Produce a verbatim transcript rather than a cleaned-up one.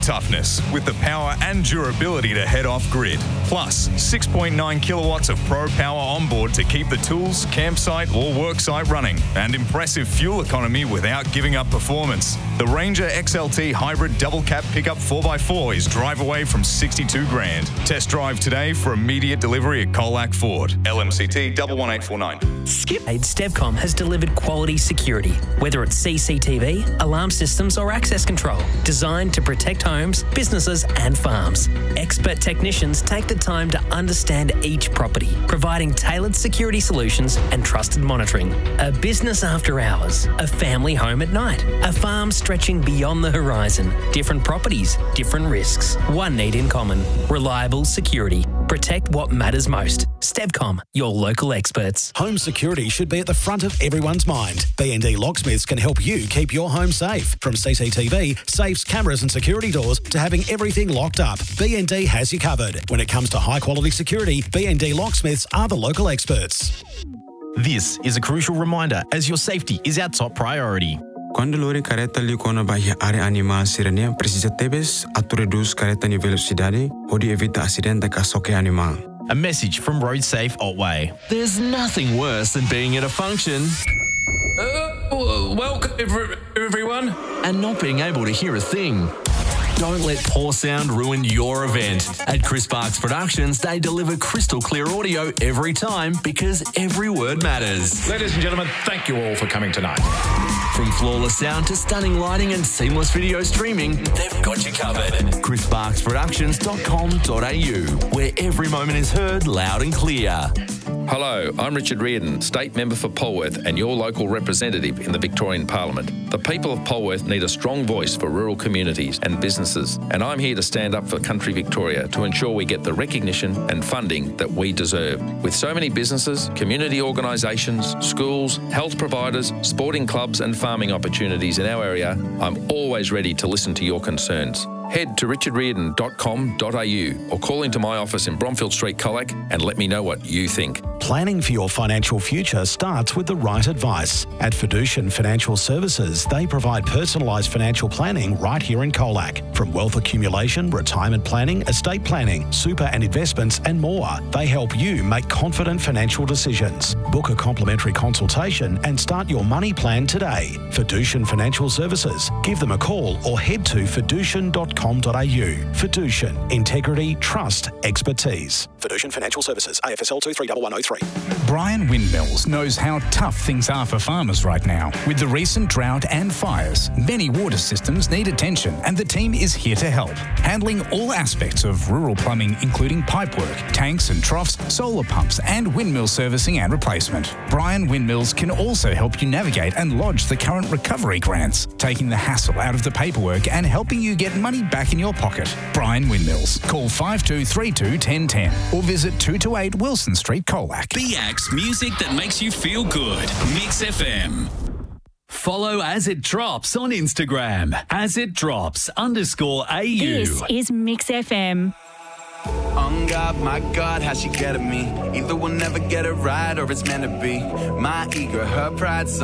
Toughness with the power and durability to head off grid. Plus, six point nine kilowatts of Pro Power onboard to keep the tools, campsite or worksite running. And impressive fuel economy without giving up performance. The Ranger X L T Hybrid Double Cab Pickup four by four is drive away from sixty-two grand. Test drive today for immediate delivery at Colac Ford. L M C T one one eight four nine. Skip Aid Stevcom has delivered quality security, whether it's C C T V, alarm systems or access control, designed to protect homes, businesses and farms. Expert technicians take the time to understand each property, providing tailored security solutions and trusted monitoring. A business after hours, a family home at night, a farm stretching beyond the horizon. Different properties, different risks. One need in common: reliable security. Protect what matters most. Stevcom, your local experts. Home security should be at the front of everyone's mind. B and D Locksmiths can help you keep your home safe. From C C T V, safes, cameras and security doors to having everything locked up, B and D has you covered. When it comes to high-quality security, B and D Locksmiths are the local experts. This is a crucial reminder as your safety is our top priority. Quando lori careta li com a bahia área animal sirenia precisa tebes a reduz careta ni velocidade pode evitar acidente com qualquer animal. A message from Road Safe Otway. There's nothing worse than being at a function Uh, welcome, everyone. and not being able to hear a thing. Don't let poor sound ruin your event. At Chris Barks Productions, they deliver crystal clear audio every time because every word matters. Ladies and gentlemen, thank you all for coming tonight. From flawless sound to stunning lighting and seamless video streaming, they've got you covered. chris barks productions dot com dot a u, where every moment is heard loud and clear. Hello, I'm Richard Reardon, State Member for Polworth and your local representative in the Victorian Parliament. The people of Polworth need a strong voice for rural communities and businesses, and I'm here to stand up for country Victoria to ensure we get the recognition and funding that we deserve. With so many businesses, community organisations, schools, health providers, sporting clubs and farming opportunities in our area, I'm always ready to listen to your concerns. Head to richard reardon dot com dot a u or call into my office in Bromfield Street, Colac, and let me know what you think. Planning for your financial future starts with the right advice. At Fiducian Financial Services, they provide personalised financial planning right here in Colac. From wealth accumulation, retirement planning, estate planning, super and investments and more, they help you make confident financial decisions. Book a complimentary consultation and start your money plan today. Fiducian Financial Services. Give them a call or head to fiducian dot com dot a u. Fiducian. Integrity, trust, expertise. Fiducian Financial Services. A F S L two three one one zero three. Brian Windmills knows how tough things are for farmers right now. With the recent drought and fires, many water systems need attention and the team is here to help. Handling all aspects of rural plumbing including pipework, tanks and troughs, solar pumps and windmill servicing and replacement. Brian Windmills can also help you navigate and lodge the current recovery grants, taking the hassle out of the paperwork and helping you get money back in your pocket. Brian Windmills. Call five two three two, one zero one zero or visit two two eight Wilson Street, Colac. B X, music that makes you feel good. Mix F M. Follow As It Drops on Instagram. As It Drops underscore A U. This is Mix F M. On God, my God, how she get at me. Either we'll never get it right or it's meant to be. My ego, her pride.